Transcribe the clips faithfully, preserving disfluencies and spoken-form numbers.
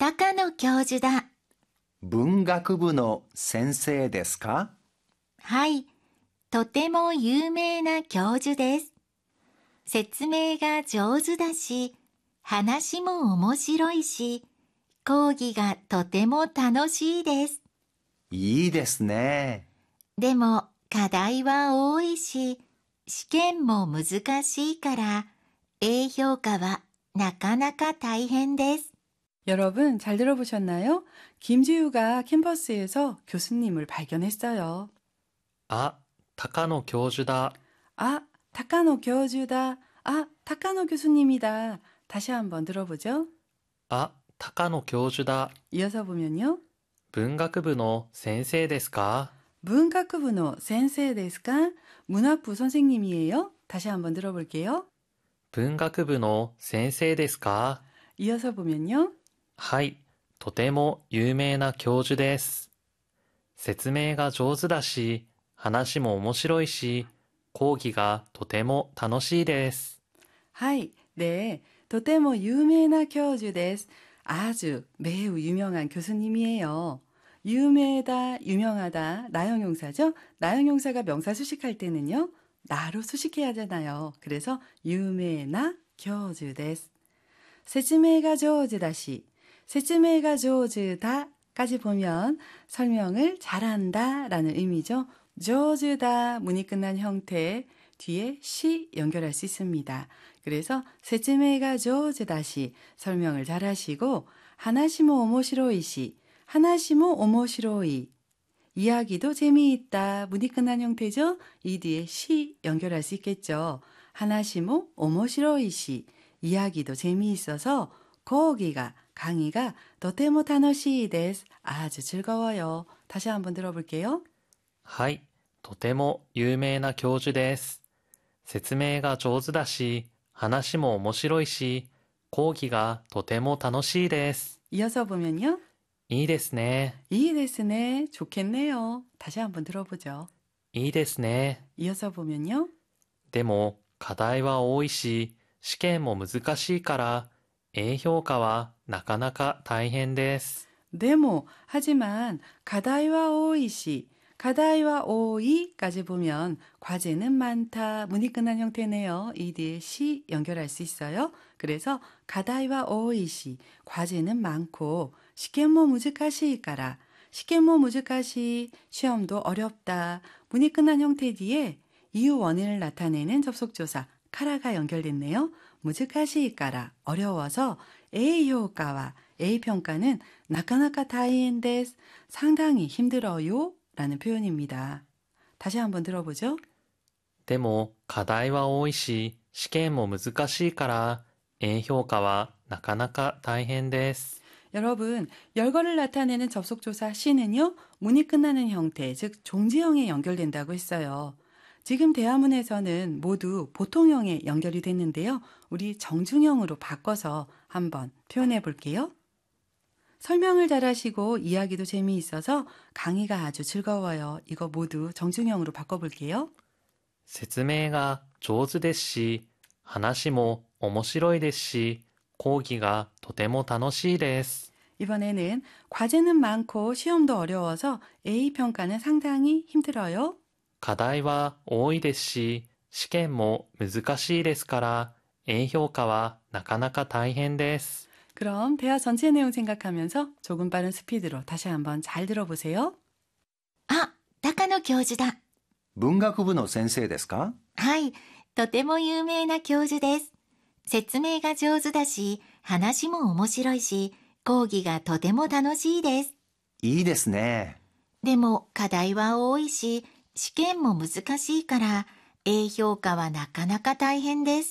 高野教授だ。 文学部の先生ですか？ はい、とても有名な教授です。説明が上手だし、話も面白いし、講義がとても楽しいです。 いいですね。 でも課題は多いし、試験も難しいから、A評価はなかなか大変です。 여러분 잘 들어보셨나요? 김지우가 캠퍼스에서 교수님을 발견했어요. 아, 타카노 교주다. 아, 타카노 교주다. 아, 타카노 교수님이다. 다시 한번 들어보죠. 아, 타카노 교주다. 이어서 보면요. 文学部の先生ですか? 문학부의 센세이ですか? 문학부 선생님이에요. 다시 한번 들어볼게요. 文学部の先生ですか? 이어서 보면요. はい、とても有名な教授です。説明が上手だし、話も面白いし、講義がとても楽しいです。 はい、네, とても有名な教授です. 아주 매우 유명한 교수님이에요. 유명하다, 유명하다, 나형용사죠? 나형용사가 명사 수식할 때는요, 나로 수식해야 하잖아요. 그래서 유명한 교수です. 説明が上手だし, 説明が上手だ까지 보면 설명을 잘한다 라는 의미죠. 上手だ, 문이 끝난 형태 뒤에 시 연결할 수 있습니다. 그래서 説明が上手だし, 설명을 잘하시고, 話も面白いし, 話も面白い, 이야기도 재미있다, 문이 끝난 형태죠. 이 뒤에 시 연결할 수 있겠죠. 話も面白いし, 이야기도 재미있어서, 講義が, 강의가 とても楽しいです. 아주 즐거워요. 다시 한번 들어볼게요. はい、とても有名な教授です。説明が上手だし、話も面白いし、講義がとても楽しいです。 이어서 보면요. いいですね。 いいですね. 좋겠네요. 다시 한번 들어보죠. いいですね。 이어서 보면요. でも課題は多いし、試験も難しいから、A評価はなかなか大変です。 데모, 하지만 가다이와 오이시, 가다이와 오이까지 보면 과제는 많다, 문이 끝난 형태네요. 이 뒤에 시 연결할 수 있어요. 그래서 가다이와 오이시, 과제는 많고, 시험모 무즈카시까라, 시험모 무즈카시, 시험도 어렵다, 문이 끝난 형태 뒤에 이유 원인을 나타내는 접속조사, 카라가 연결됐네요. 무즈카시까라, 어려워서 A 효과와 A 평가는 나카나카 다이엔 데스, 상당히 힘들어요 라는 표현입니다. 다시 한번 들어보죠. でも課題は多いし、試験も難しいから、A評価はなかなか大変です。 여러분, 열거를 나타내는 접속조사 C는요, 문이 끝나는 형태, 즉 종지형에 연결된다고 했어요. 지금 대화문에서는 모두 보통형에 연결이 됐는데요. 우리 정중형으로 바꿔서 한번 표현해 볼게요. 설명을 잘하시고 이야기도 재미있어서 강의가 아주 즐거워요. 이거 모두 정중형으로 바꿔볼게요. 説明が上手ですし、話も面白いですし、講義がとても楽しいです。 이번에는 과제는 많고 시험도 어려워서 A 평가는 상당히 힘들어요. 課題は多いですし、試験も難しいですから、A評価はなかなか大変です。 그럼 대화 전체 내용 생각하면서 조금 빠른 스피드로 다시 한번 잘 들어보세요. あ、高野教授だ。 文学部の先生ですか？ はい、とても有名な教授です。説明が上手だし、話も面白いし、講義がとても楽しいです。 いいですね。 でも課題は多いし、試験も難しいから、A評価はなかなか大変です。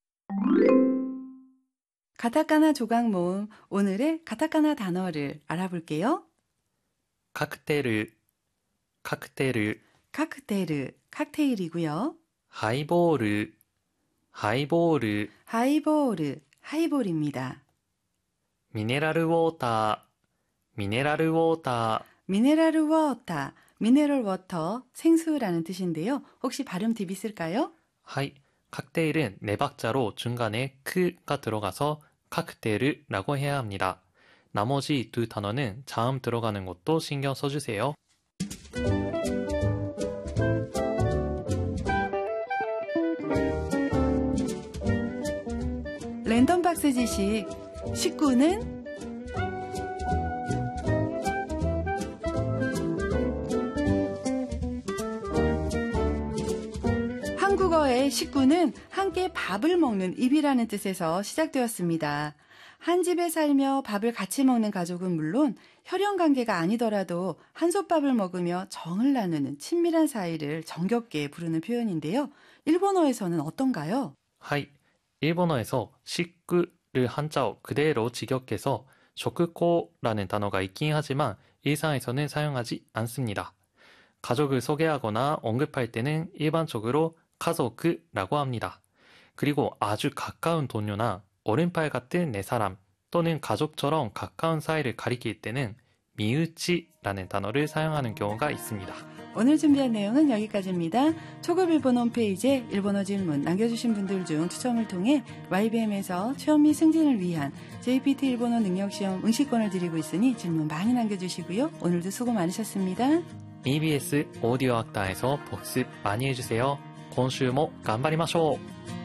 가타카나 조각 모음, 오늘의 가타카나 단어를 알아볼게요. カクテル、カクテル、 칵테르, 칵테일이고요. ハイボール、ハイボール、 하이보르, 하이볼입니다. ミネラルウォーター、ミネラルウォーター、 미네랄 워터, 미네랄 워터, 생수라는 뜻인데요. 혹시 발음 팁 있을까요? はい、カクテル네 박자로 중간에 크가 들어가서 칵테르라고 해야 합니다. 나머지 두 단어는 자음 들어가는 것도 신경 써주세요. 랜덤 박스 지식. 식구는 한국어의 식구는 함께 밥을 먹는 입이라는 뜻에서 시작되었습니다. 한 집에 살며 밥을 같이 먹는 가족은 물론 혈연 관계가 아니더라도 한솥밥을 먹으며 정을 나누는 친밀한 사이를 정겹게 부르는 표현인데요. 일본어에서는 어떤가요? はい。 일본어에서 식구를 한자어 그대로 직역해서 식구라는 단어가 있긴 하지만 일상에서는 사용하지 않습니다. 가족을 소개하거나 언급할 때는 일반적으로 가족이라고 합니다. 그리고 아주 가까운 동료나 어른팔 같은 네 사람 또는 가족처럼 가까운 사이를 가리킬 때는 미우치라는 단어를 사용하는 경우가 있습니다. 오늘 준비한 내용은 여기까지입니다. 초급 일본어 홈페이지에 일본어 질문 남겨주신 분들 중 추첨을 통해 와이비엠에서 취업및 승진을 위한 제이피티 일본어 능력시험 응시권을 드리고 있으니 질문 많이 남겨주시고요. 오늘도 수고 많으셨습니다. 이비에스 오디오 학다에서 복습 많이 해주세요. 今週も頑張りましょう。